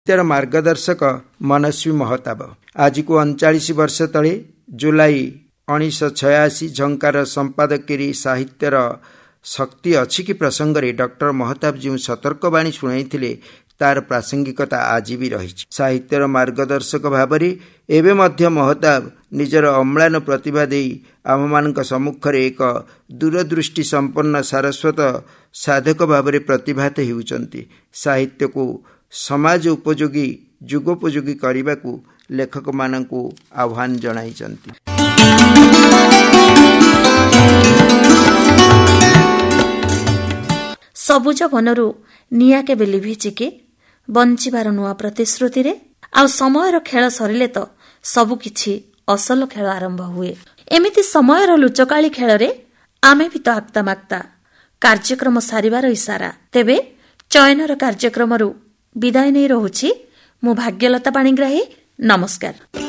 तेर मार्गदर्शक मनस्वी महताब आज को 39 वर्ष तले जुलाई 1986 झंकार संपादकीय साहित्यर शक्ति अच्छी कि प्रसंग रे डॉक्टर महताब जो सतर्कवाणी शुणाई तार प्रासंगिकता आज भी रही। साहित्यर मार्गदर्शक भावरे एवं मध्य महताब निजर अम्लान प्रतिभा दे आम मान सम्मुखें एक दूरदृष्टि संपन्न सारस्वत साधक भावरे प्रतिभात होउचंती। साहित्य को समाज उपयोगी जुगोपयोगी करने को लेखक मानक आह्वान जणाइचंती। सबुज बनरू निया केबे लिभिचिके बंचिबार नुआ प्रतिश्रुति रे आ समयर खेल सरिले तो सबु किछि असल खेल आरंभ हुए। एमिति समयर लुचकाली खेल रे आमे भी तो आक्ता माक्ता कार्यक्रम सारिबार इशारा। तेबे चयनर कार्यक्रम विदाय नहीं रहुछि मु भाग्यलता पाणिग्राही। नमस्कार।